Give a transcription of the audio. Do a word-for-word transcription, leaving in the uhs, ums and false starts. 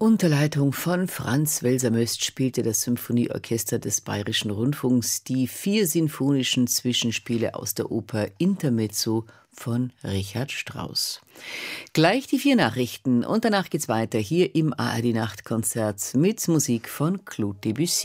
Unter Leitung von Franz Welser-Möst spielte das Symphonieorchester des Bayerischen Rundfunks die vier sinfonischen Zwischenspiele aus der Oper Intermezzo von Richard Strauss. Gleich die vier Nachrichten und danach geht's weiter hier im A R D Nachtkonzert mit Musik von Claude Debussy.